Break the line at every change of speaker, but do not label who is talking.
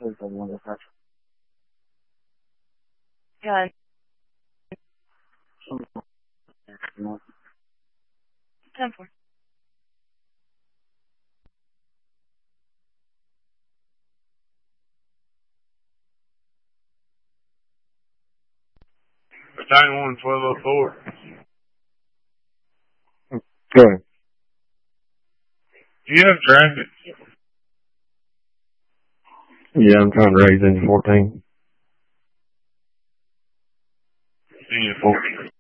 Yeah. 10-4.
Battalion 1, 1204.
Go ahead.
Do you have traffic?
Yeah, I'm trying to raise into 14.
Senior 14.